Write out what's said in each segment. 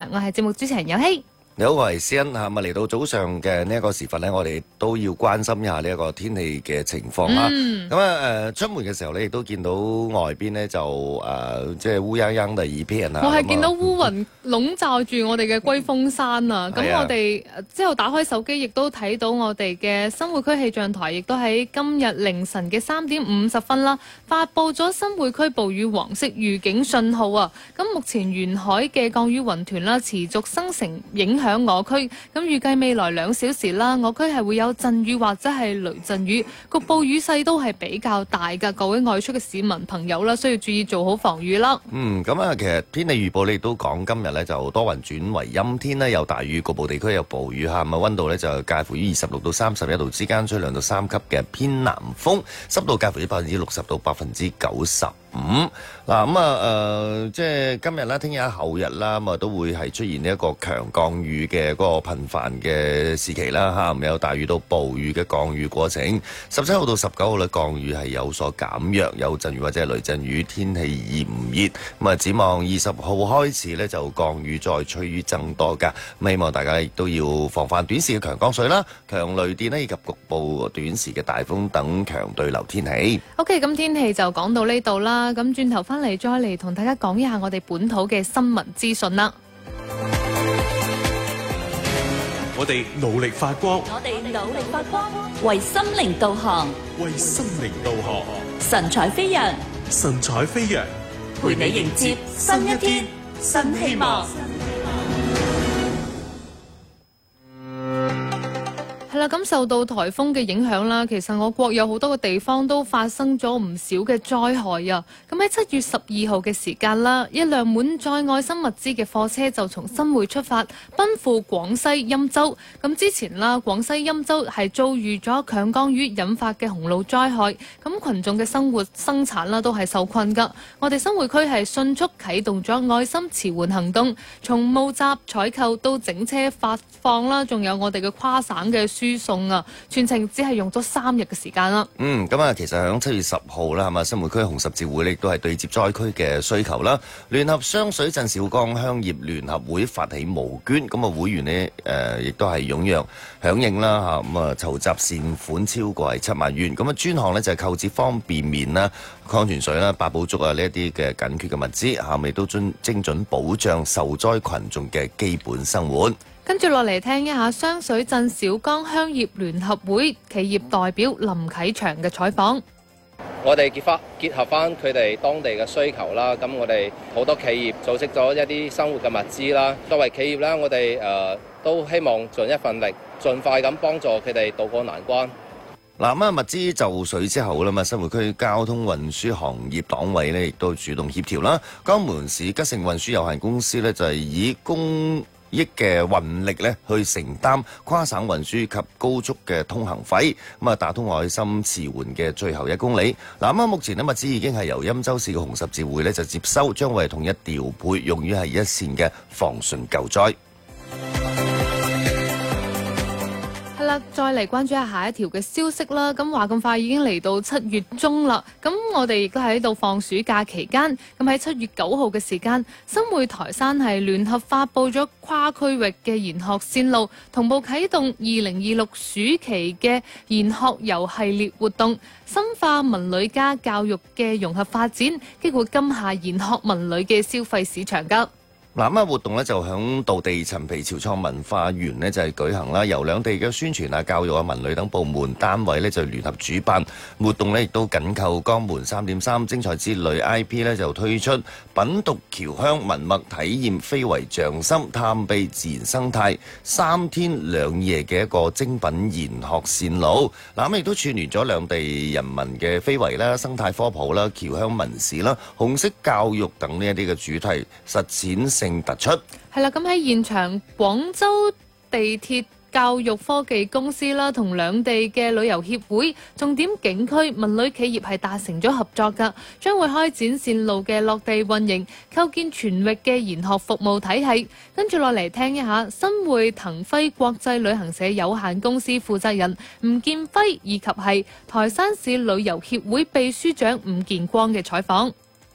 我係節目主持人有希。 你好，我係思恩嚇，嚟到早上嘅呢一個時分呢，我哋都要關心一下呢一個天氣嘅情況啦。咁出門嘅時候呢，亦都見到外邊呢，就即係烏泱泱嘅一片啊。 我係見到烏雲籠罩住我哋嘅龜峰山啊！咁我哋之後打開手機，亦都睇到我哋嘅新會區氣象台，亦都喺今日凌晨嘅3點50分啦，發布咗新會區暴雨黃色預警信號啊！咁目前沿海嘅降雨雲團啦，持續生成影響我區，咁預計未來2小時啦，我區係會有陣雨或者係雷陣雨，局部雨勢都係比較大㗎。各位外出嘅市民朋友啦，需要注意做好防雨啦。 咁啊，其實天氣預報你都講今日呢就多雲轉為陰天啦，有大雨，局部地區有暴雨嚇。咁啊，溫度呢就介乎於26到31度之間，吹2到3級嘅偏南風，濕度介乎於60%到95%。即係今日啦、聽日、後日啦，咁啊都會係出現呢一個強降雨嘅嗰個頻繁嘅時期啦嚇，咁有大雨到暴雨嘅降雨過程。17號到19號咧降雨係有所減弱，有陣雨或者係雷陣雨，天氣炎熱。咁啊，展望20號開始呢，就降雨再趨於增多㗎。咁希望大家亦都要防範短時嘅強降水啦、強雷電啦，以及局部短時嘅大風等強對流天氣。 OK， 咁天氣就講到呢度啦。咁轉頭翻嚟再嚟同大家講一下我哋本土嘅新聞資訊啦。 我哋努力發光， 為心靈導航， 為心靈導航， 神采飛揚， 神采飛揚， 陪你迎接新一天，新希望。 係啦，咁受到颱風嘅影響啦，其實我國有好多個地方都發生咗唔少嘅災害啊！咁喺7月12號嘅時間啦，一輛滿載愛心物資嘅貨車就從新會出發，奔赴廣西欽州。咁之前啦，廣西欽州係遭遇咗強降雨引發嘅洪澇災害，咁群眾嘅生活生產啦都係受困㗎。我哋新會區係迅速啟動咗愛心馳援行動，從募集、採購到整車發放啦，仲有我哋嘅跨省嘅輸送啊，全程只係用咗3日嘅時間啦。 咁啊，其實喺7月10號啦，係嘛，新會區紅十字會亦都係對接災區嘅需求啦。聯合雙水鎮小江鄉業聯合會發起募捐，咁啊會員呢亦都係踴躍響應啦嚇，咁啊籌集善款超過係7萬元。咁啊專項呢就係購置方便麵啦、礦泉水啦、八寶粥啊呢一啲嘅緊缺嘅物資，下面都精準保障受災群眾嘅基本生活。 跟住落嚟聽一下雙水鎮小江鄉業聯合會企業代表林啟祥嘅採訪。 我哋結合翻佢哋當地嘅需求啦，咁我哋好多企業組織咗一啲生活嘅物資啦。作為企業啦，我哋都希望盡一份力，盡快咁幫助佢哋渡過難關。 嗱，咁物資就緒之後啦嘛，新會區交通運輸行業黨委呢亦都主動協調啦。江門市吉盛運輸有限公司呢就係以公益嘅運力咧，去承擔跨省運輸及高速嘅通行費，咁啊打通愛心馳援嘅最後1公里。嗱，咁目前呢物資已經係由欽州市嘅紅十字會咧就接收，將會統一調配，用於係一線嘅防汛救災。 係啦，再嚟關注下一條嘅消息啦。咁話咁快已經嚟到7月中啦。咁我哋亦都喺度放暑假期間。咁喺7月9號嘅時間，新會台山係聯合發布咗跨區域嘅研學線路，同步啟動2026暑期嘅研學遊系列活動，深化文旅加教育嘅融合發展，激活今夏研學文旅嘅消費市場㗎。 咁活動呢就響道地陳皮潮創文化園呢就係舉行啦，由兩地嘅宣傳啊、教育啊、文旅等部門單位呢就聯合主辦活動呢，亦都緊扣江門3.3精彩之旅 IP 呢就推出品讀僑鄉文物體驗非遺匠心探秘自然生態3天2夜嘅一個精品研學線路。咁亦都串聯咗兩地人民嘅非遺啦、生態科普啦、僑鄉文史啦、紅色教育等呢一啲嘅主題實踐性突出。 係啦，咁喺現場，廣州地鐵教育科技公司啦，同兩地嘅旅遊協會、重點景區文旅企業係達成咗合作㗎，將會開展線路嘅落地運營，構建全域嘅研學服務體系。跟住落嚟聽一下新會騰輝國際旅行社有限公司負責人吳建輝以及係台山市旅遊協會秘書長伍建光嘅採訪。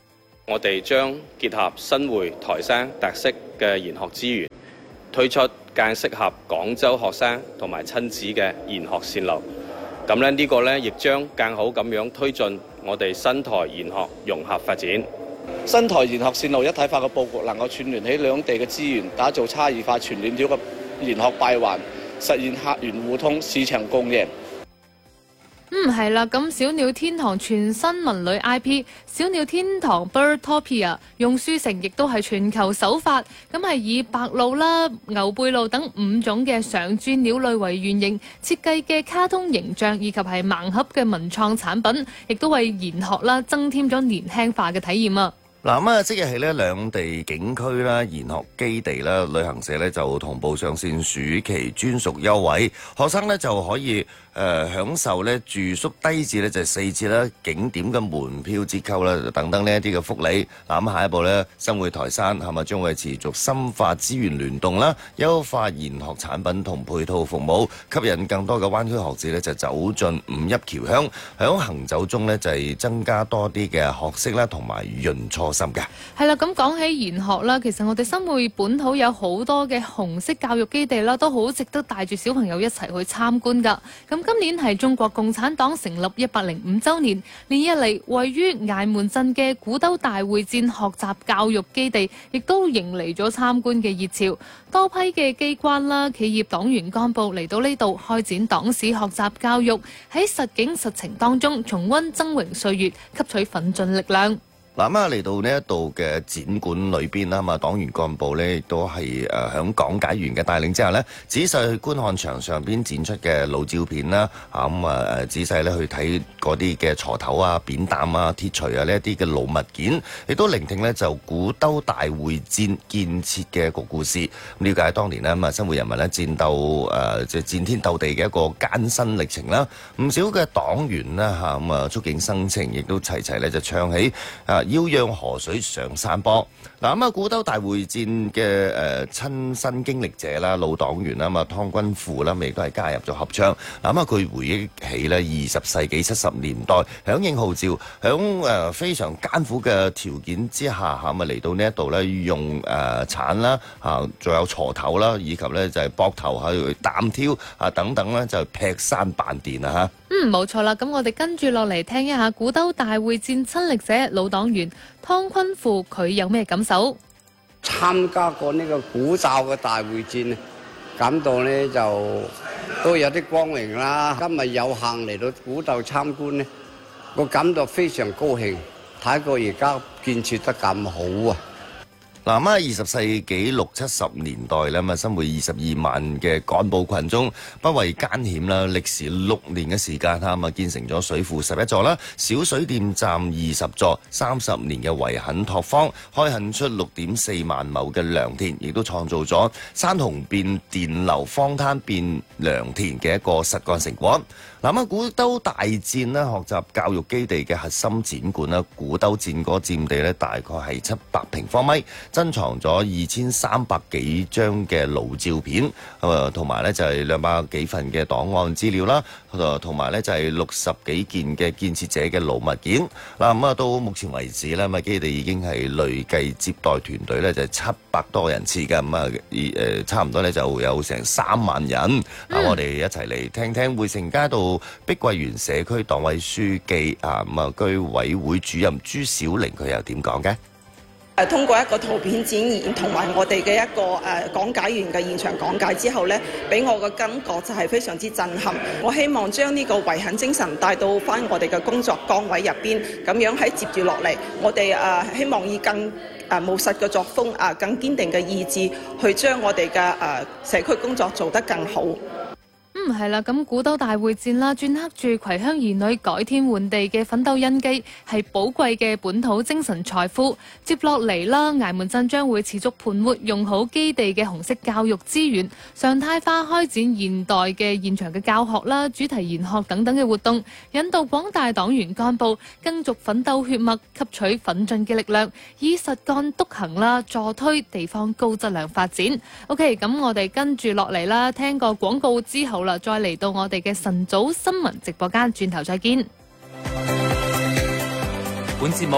我哋將結合新會台山特色嘅研學資源，推出更適合廣州學生同埋親子嘅研學線路。咁咧呢個咧亦將更好咁樣推進我哋新台研學融合發展。 新台研學線路一體化嘅佈局，能夠串聯起兩地嘅資源，打造差異化全鏈條嘅研學閉環，實現客源互通、市場共贏。 係啦，咁小鳥天堂全新文旅 IP 小鳥天堂 Birdtopia 用書城亦都係全球首發，咁係以白鷺啦、牛背鷺等5種嘅常駐鳥類為原型設計嘅卡通形象，以及係盲盒嘅文創產品，亦都為研學啦增添咗年輕化嘅體驗啊！ 嗱咁啊，即日起呢兩地景區啦、研學基地啦、旅行社呢就同步上線暑期專屬優惠，學生呢就可以享受呢住宿低至呢就4折啦、景點嘅門票折扣啦等等呢一啲嘅福利。嗱咁下一步呢，新會台山係咪將會持續深化資源聯動啦，優化研學產品同配套服務，吸引更多嘅灣區學子呢就走進五邑僑鄉，喺行走中呢就係增加多啲嘅學識啦，同埋潤初心嘅。係啦，咁講起研學啦，其實我哋新會本土有好多嘅紅色教育基地啦，都好值得帶住小朋友一齊去參觀㗎。咁今年係中國共產黨成立105週年，連日嚟位於崖門鎮嘅古兜大會戰學習教育基地，亦都迎嚟咗參觀嘅熱潮。多批嘅機關啦、企業黨員幹部嚟到呢度開展黨史學習教育，喺實景實情當中重溫崢嶸歲月，吸取奮進力量。 嗱咁啊，嚟到呢一度嘅展館裏邊啦，嘛黨員幹部呢亦都係響講解員嘅帶領之下呢，仔細去觀看牆上邊展出嘅老照片啦，仔細咧去睇嗰啲嘅鋤頭啊、扁擔啊、鐵錘啊呢一啲嘅老物件，亦都聆聽呢就古兜大會戰建設嘅一個故事，了解當年呢咁啊新會人民呢戰鬥即係戰天鬥地嘅一個艱辛歷程啦。唔少嘅黨員啦嚇咁啊觸景生情，亦都齊咧就唱起要讓河水上山坡。嗱咁啊，古兜大會戰嘅親身經歷者啦、老黨員啦嘛，湯君富啦，亦都係加入咗合唱。嗱咁啊，佢回憶起咧20世紀70年代響應號召，響非常艱苦嘅條件之下嚇，咁啊嚟到呢一度咧，用鏟啦嚇，仲有鋤頭啦，以及咧就係膊頭去擔挑啊等等咧，就劈山扮電啊嚇。 冇錯啦，咁我哋跟住落嚟聽一下古兜大會戰親歷者老黨員湯君富佢有咩感受？ 參加過呢個古罩嘅大會戰，感到呢就都有啲光榮啦。今日有幸嚟到古兜參觀呢，我感到非常高興，睇過而家建設得咁好啊！ 嗱咁啊，20世紀60、70年代咧，咁啊，新會22萬嘅幹部群眾不畏艱險啦，歷時6年嘅時間嚇，咁啊建成咗水庫11座啦，小水電站20座，30年嘅圍墾拓荒，開墾出6.4萬畝嘅良田，亦都創造咗山洪變電流、荒灘變良田嘅一個實幹成果。嗱咁啊，古兜大戰啦，學習教育基地嘅核心展館啦，古兜戰嗰個佔地咧，大概係700平方米。珍藏咗2300幾張嘅老照片，同埋咧就係200幾份嘅檔案資料啦，同埋咧就係60幾件嘅建設者嘅老物件。嗱咁啊，到目前為止咧，基地已經係累計接待團隊咧就係700多人次嘅，咁啊差唔多咧就有成3萬人。我哋一齊嚟聽聽匯成街道碧桂園社區黨委書記居委會主任朱小玲佢又點講嘅？ 通過一個圖片展現同埋我哋嘅一個講解員嘅現場講解之後呢，俾我嘅感覺就係非常之震撼。我希望將呢個圍墾精神帶到翻我哋嘅工作崗位入邊，咁樣喺接住落嚟，我哋希望以更務實嘅作風，更堅定嘅意志，去將我哋嘅社區工作做得更好。 係啦，咁古兜大會戰啦，鐫刻住葵鄉兒女改天換地嘅奮鬥印記，係寶貴嘅本土精神財富。接落嚟啦，崖門鎮將會持續盤活用好基地嘅紅色教育資源，常態化開展現代嘅現場嘅教學啦、主題研學等等嘅活動，引導廣大黨員幹部更續奮鬥血脈，吸取奮進嘅力量，以實幹督行啦，助推地方高質量發展。OK， 咁我哋跟住落嚟啦，聽個廣告之後啦，再嚟到我哋嘅晨早新聞直播間，轉頭再見。 本節目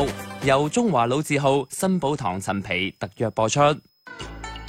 由中華老字號新寶堂陳皮特約播出。